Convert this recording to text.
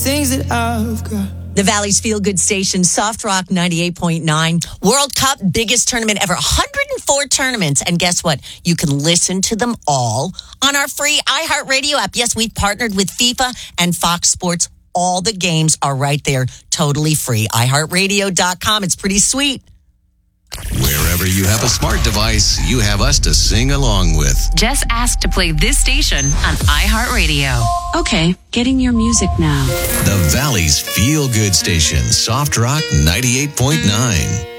things that I've got. The Valley's Feel Good Station, Soft Rock 98.9. World Cup, biggest tournament ever. 104 tournaments. And guess what? You can listen to them all on our free iHeartRadio app. Yes, we've partnered with FIFA and Fox Sports. All the games are right there, totally free. iHeartRadio.com. It's pretty sweet. Wherever you have a smart device, you have us to sing along with. Just ask to play this station on iHeartRadio. Okay, getting your music now. The Valley's Feel Good Station, Soft Rock 98.9.